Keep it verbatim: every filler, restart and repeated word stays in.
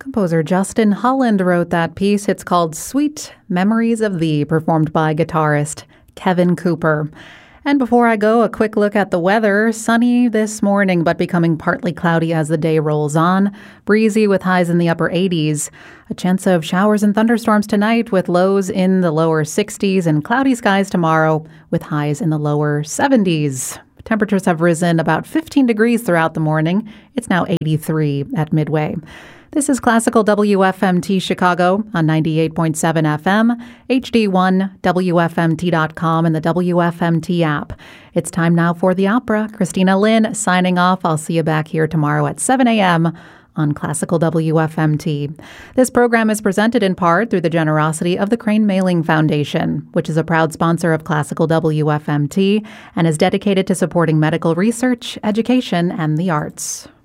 Composer Justin Holland wrote that piece. It's called Sweet Memories of Thee, performed by guitarist Kevin Cooper. And before I go, a quick look at the weather. Sunny this morning, but becoming partly cloudy as the day rolls on. Breezy with highs in the upper eighties. A chance of showers and thunderstorms tonight with lows in the lower sixties, and cloudy skies tomorrow with highs in the lower seventies. Temperatures have risen about fifteen degrees throughout the morning. It's now eighty-three at Midway. This is Classical W F M T Chicago on ninety-eight point seven F M, H D one, W F M T dot com, and the W F M T app. It's time now for the opera. Christina Lynn signing off. I'll see you back here tomorrow at seven a.m. on Classical W F M T. This program is presented in part through the generosity of the Crane Mailing Foundation, which is a proud sponsor of Classical W F M T and is dedicated to supporting medical research, education, and the arts.